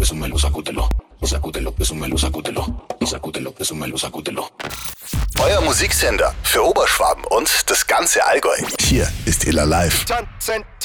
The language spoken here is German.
presúmelo, sacútelo. Sacútelo, presúmelo, sacútelo. Sacútelo, presúmelo, sacútelo. Euer Musiksender für Oberschwaben und das ganze Allgäu. Hier ist Iller Live. Tanzen,